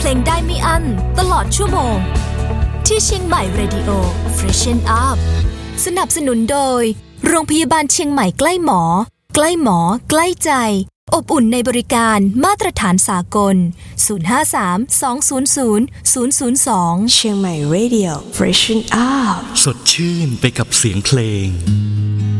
เพลงได้ไม่อั้นตลอดชั่วโมงที่เชียงใหม่ Radio Freshen Up สนับสนุนโดยโรงพยาบาลเชียงใหม่ใกล้หมอใกล้หมอใกล้ใจอบอุ่นในบริการมาตรฐานสากล053-200-002 เชียงใหม่ Radio Freshen Up สดชื่นไปกับเสียงเพลง